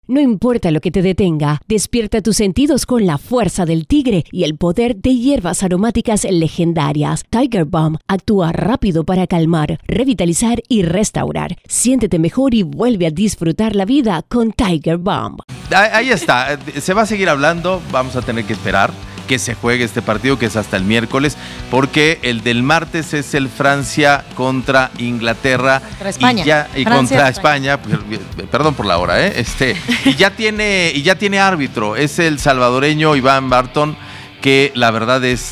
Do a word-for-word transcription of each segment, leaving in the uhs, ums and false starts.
No importa lo que te detenga, despierta tus sentidos con la fuerza del tigre y el poder de hierbas aromáticas legendarias. Tiger Balm actúa rápido para calmar, revitalizar y restaurar. Siéntete mejor y vuelve a disfrutar la vida con Tiger Balm. Ahí está, se va a seguir hablando, vamos a tener que esperar que se juegue este partido, que es hasta el miércoles, porque el del martes es el Francia contra Inglaterra. Contra España. Y, ya, y Francia, contra España. España, perdón por la hora, ¿eh? Este, y ya tiene, y ya tiene árbitro, es el salvadoreño Iván Barton, que la verdad es,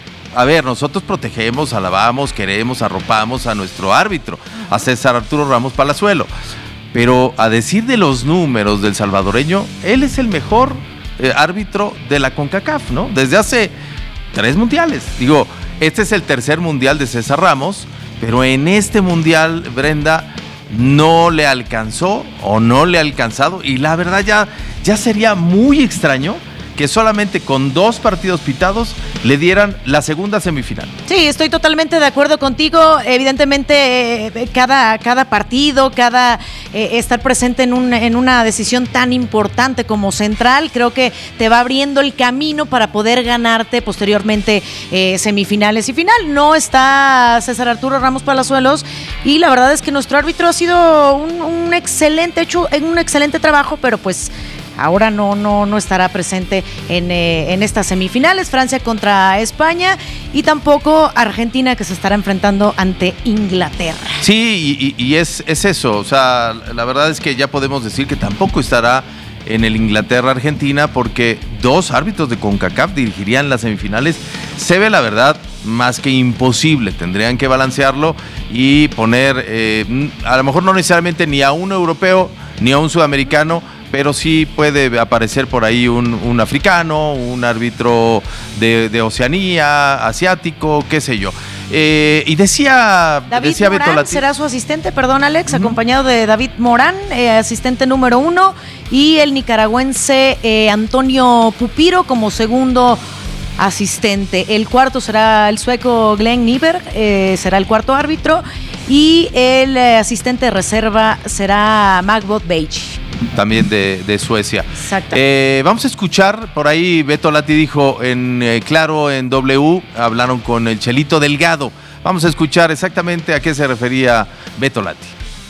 a ver, nosotros protegemos, alabamos, queremos, arropamos a nuestro árbitro, a César Arturo Ramos Palazuelo, pero a decir de los números del salvadoreño, él es el mejor Eh, árbitro de la CONCACAF, ¿no? Desde hace tres mundiales. Digo, este es el tercer mundial de César Ramos, pero en este mundial, Brenda, no le alcanzó o no le ha alcanzado, y la verdad ya, ya sería muy extraño que solamente con dos partidos pitados le dieran la segunda semifinal. Sí, estoy totalmente de acuerdo contigo. Evidentemente, eh, cada, cada partido, cada eh, estar presente en, un, en una decisión tan importante como central, creo que te va abriendo el camino para poder ganarte posteriormente eh, semifinales y final. No está César Arturo Ramos Palazuelos y la verdad es que nuestro árbitro ha sido un, un excelente, hecho un excelente trabajo, pero pues ahora no, no, no estará presente en, eh, en estas semifinales, Francia contra España, y tampoco Argentina, que se estará enfrentando ante Inglaterra. Sí, y, y es, es eso, o sea, la verdad es que ya podemos decir que tampoco estará en el Inglaterra-Argentina, porque dos árbitros de CONCACAF dirigirían las semifinales. Se ve, la verdad, más que imposible. Tendrían que balancearlo y poner, eh, a lo mejor no necesariamente ni a un europeo ni a un sudamericano, pero sí puede aparecer por ahí un, un africano, un árbitro de, de Oceanía, asiático, qué sé yo. Eh, y decía, David decía Morán Beto Lati, será su asistente, perdón Alex, uh-huh. acompañado de David Morán, eh, asistente número uno, y el nicaragüense eh, Antonio Pupiro como segundo asistente. El cuarto será el sueco Glenn Nyberg, eh, será el cuarto árbitro, y el eh, asistente de reserva será Magbot Beige. También de, de Suecia. Exacto. Eh, vamos a escuchar, por ahí Beto Lati dijo en eh, Claro, en W, hablaron con el Chelito Delgado. Vamos a escuchar exactamente a qué se refería Beto Lati.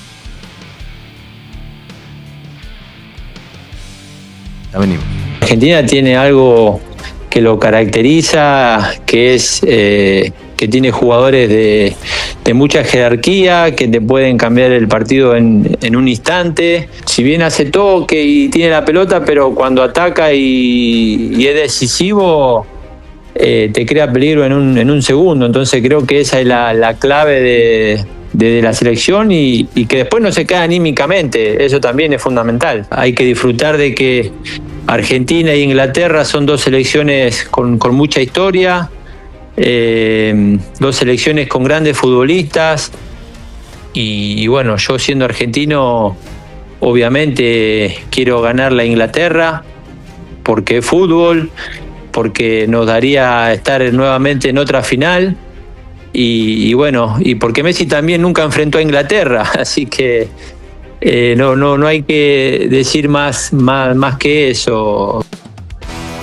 Ya venimos. Argentina tiene algo que lo caracteriza, que es eh, que tiene jugadores de, de mucha jerarquía, que te pueden cambiar el partido en, en un instante. Si bien hace toque y tiene la pelota, pero cuando ataca y, y es decisivo, eh, te crea peligro en un, en un segundo. Entonces creo que esa es la, la clave de, de, de la selección, y, y que después no se cae anímicamente. Eso también es fundamental. Hay que disfrutar de que Argentina e Inglaterra son dos selecciones con, con mucha historia, eh, dos selecciones con grandes futbolistas, y, y bueno, yo siendo argentino obviamente quiero ganar la Inglaterra porque es fútbol, porque nos daría estar nuevamente en otra final, y, y bueno, y porque Messi también nunca enfrentó a Inglaterra, así que Eh, no, no, no hay que decir más, más, más que eso.